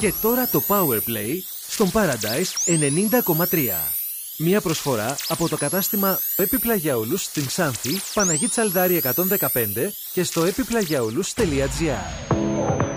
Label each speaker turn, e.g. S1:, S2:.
S1: Και τώρα το Powerplay στον Paradise 90,3. Μια προσφορά από το κατάστημα Επιπλαγιαούλους στην Ξάνθη, Παναγή Τσαλδάρη 115 και στο επιπλαγιαούλους.gr.